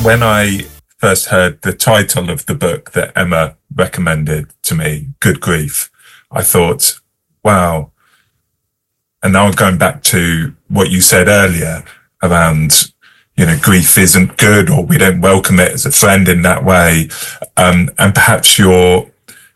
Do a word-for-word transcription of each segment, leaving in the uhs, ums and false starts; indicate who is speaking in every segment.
Speaker 1: when I first heard the title of the book that Emma recommended to me, Good Grief, I thought, wow. And now I'm going back to what you said earlier around, you know, grief isn't good, or we don't welcome it as a friend in that way. Um, and perhaps you're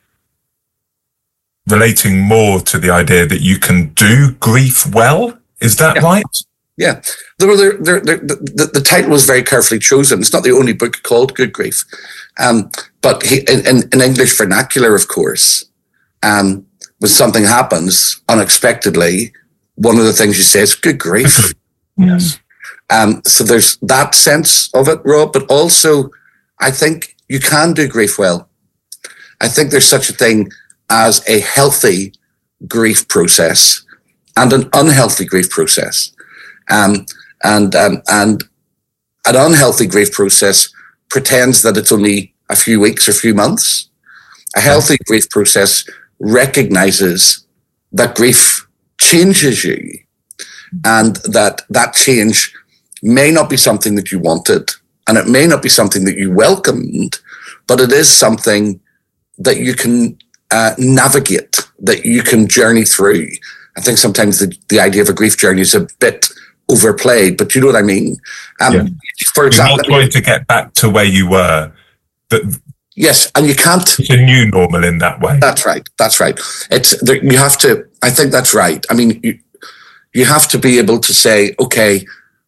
Speaker 1: relating more to the idea that you can do grief well. Is that
Speaker 2: yeah.
Speaker 1: right?
Speaker 2: Yeah. There, there, there, there, the, the title was very carefully chosen. It's not the only book called Good Grief. Um, but he, in, in English vernacular, of course, um, when something happens unexpectedly, one of the things you say is good grief.
Speaker 1: Yes.
Speaker 2: Um, so there's that sense of it, Rob, but also I think you can do grief well. I think there's such a thing as a healthy grief process and an unhealthy grief process. Um, and, um, and an unhealthy grief process pretends that it's only a few weeks or a few months. A healthy grief process recognizes that grief changes you, and that that change may not be something that you wanted, and it may not be something that you welcomed, but it is something that you can uh, navigate, that you can journey through. I think sometimes the, the idea of a grief journey is a bit overplayed, but you know what I mean? Um,
Speaker 1: yeah.
Speaker 2: For example,
Speaker 1: you're not trying to get back to where you were. But
Speaker 2: yes, and you can't.
Speaker 1: It's a new normal in that way.
Speaker 2: That's right. That's right. It's there, you have to. I think that's right. I mean, you, you have to be able to say, okay,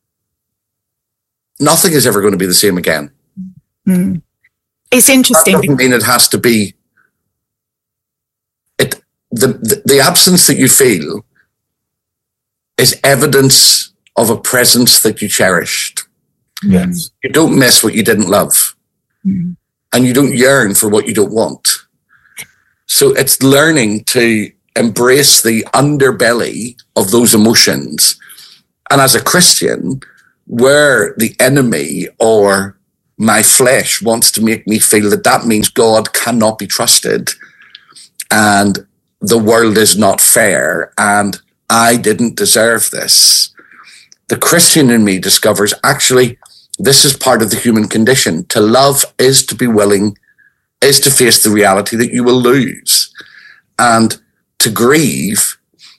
Speaker 2: nothing is ever going to be the same again.
Speaker 3: Mm. It's interesting.
Speaker 2: That doesn't mean it has to be. It the, the the absence that you feel is evidence of a presence that you cherished.
Speaker 1: Yes.
Speaker 2: You don't miss what you didn't love.
Speaker 3: Mm.
Speaker 2: And you don't yearn for what you don't want. So it's learning to embrace the underbelly of those emotions. And as a Christian, where the enemy or my flesh wants to make me feel that that means God cannot be trusted and the world is not fair and I didn't deserve this, the Christian in me discovers actually this is part of the human condition. To love is to be willing, is to face the reality that you will lose. And to grieve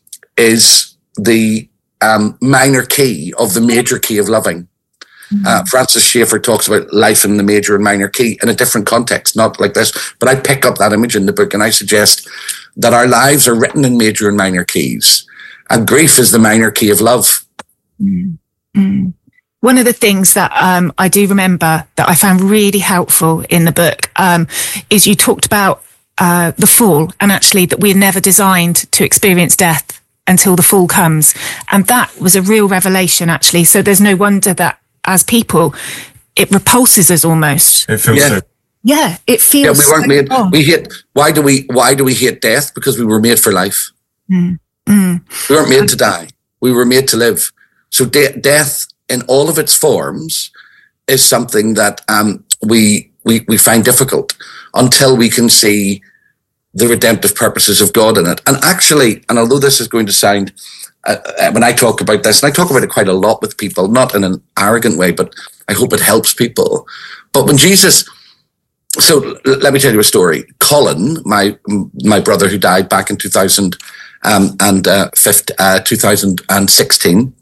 Speaker 2: is the um, minor key of the major key of loving. Mm-hmm. Uh, Francis Schaeffer talks about life in the major and minor key in a different context, not like this, but I pick up that image in the book and I suggest that our lives are written in major and minor keys. And grief is the minor key of love.
Speaker 3: Mm-hmm. One of the things that um, I do remember that I found really helpful in the book um, is you talked about uh, the fall, and actually that we're never designed to experience death until the fall comes. And that was a real revelation, actually. So there's no wonder that as people, it repulses us almost.
Speaker 1: It feels
Speaker 2: yeah.
Speaker 1: so.
Speaker 3: Yeah, it feels.
Speaker 2: Yeah, we weren't
Speaker 3: so
Speaker 2: made.
Speaker 3: wrong.
Speaker 2: We hate. Why do we? Why do we hate death? Because we were made for life.
Speaker 3: Mm. Mm.
Speaker 2: We weren't made to die. We were made to live. So de- death, in all of its forms, is something that um, we we we find difficult until we can see the redemptive purposes of God in it. And actually, and although this is going to sound, uh, when I talk about this, and I talk about it quite a lot with people, not in an arrogant way, but I hope it helps people. But when Jesus, so let me tell you a story. Colin, my my brother who died back in two thousand um, and uh, fifteen, uh, two thousand sixteen.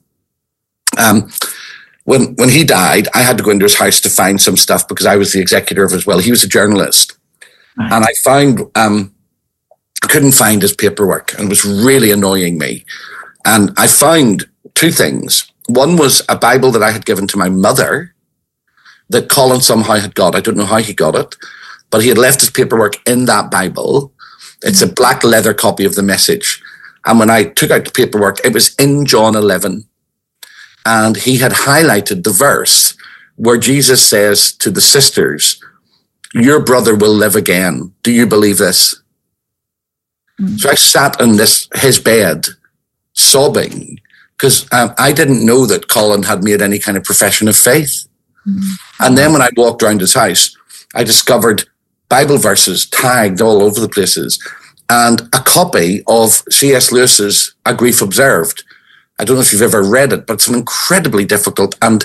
Speaker 2: Um, when when he died, I had to go into his house to find some stuff because I was the executor of his will. He was a journalist, right. And I found um, I couldn't find his paperwork, and it was really annoying me. And I found two things. One was a Bible that I had given to my mother that Colin somehow had got. I don't know how he got it, but he had left his paperwork in that Bible. It's a black leather copy of the Message. And when I took out the paperwork, it was in John eleven. And he had highlighted the verse where Jesus says to the sisters, your brother will live again. Do you believe this? Mm-hmm. So I sat in this his bed sobbing because um, I didn't know that Colin had made any kind of profession of faith. Mm-hmm. And then when I walked around his house, I discovered Bible verses tagged all over the places and a copy of C S Lewis's A Grief Observed. I don't know if you've ever read it, but it's an incredibly difficult and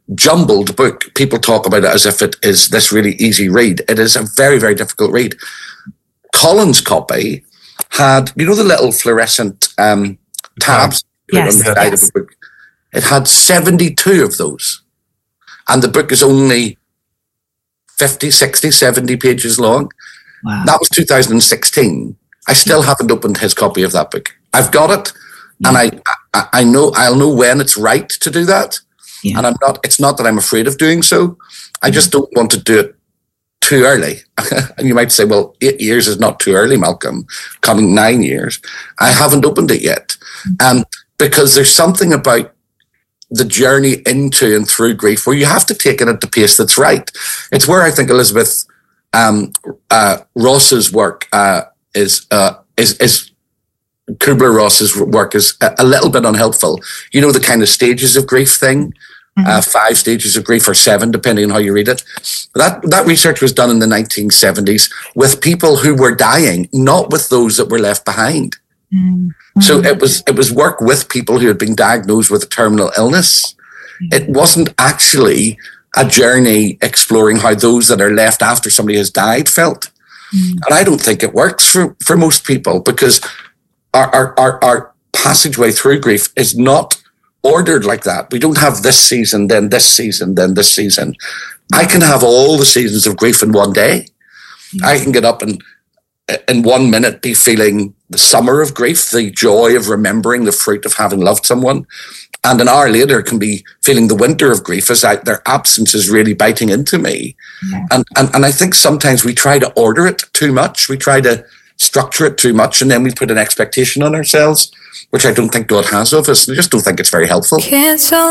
Speaker 2: jumbled book. People talk about it as if it is this really easy read. It is a very, very difficult read. Colin's copy had, you know, the little fluorescent um, tabs
Speaker 3: yes,
Speaker 2: on the side
Speaker 3: yes.
Speaker 2: of the book. It had seventy-two of those. And the book is only fifty, sixty, seventy pages long.
Speaker 3: Wow.
Speaker 2: That was two thousand sixteen. I still haven't opened his copy of that book. I've got it, yeah. and I, I I know I'll know when it's right to do that. Yeah. And I'm not. It's not that I'm afraid of doing so. I just don't want to do it too early. And you might say, well, eight years is not too early, Malcolm. Coming nine years, I haven't opened it yet, um, because there's something about the journey into and through grief where you have to take it at the pace that's right. It's where I think Elizabeth um, uh, Ross's work uh, is uh, is is. Kubler-Ross's work is a, a little bit unhelpful. You know, the kind of stages of grief thing, mm-hmm. uh, five stages of grief or seven, depending on how you read it. That that research was done in the nineteen seventies with people who were dying, not with those that were left behind. Mm-hmm. So it was it was work with people who had been diagnosed with a terminal illness. Mm-hmm. It wasn't actually a journey exploring how those that are left after somebody has died felt. Mm-hmm. And I don't think it works for, for most people, because Our, our, our, our passageway through grief is not ordered like that. We don't have this season, then this season, then this season. I can have all the seasons of grief in one day. Mm-hmm. I can get up and in one minute be feeling the summer of grief, the joy of remembering the fruit of having loved someone. And an hour later can be feeling the winter of grief as I, their absence is really biting into me. Yeah. And, and, and I think sometimes we try to order it too much. We try to structure it too much, and then we put an expectation on ourselves, which I don't think God has of us. I just don't think it's very helpful. Cancel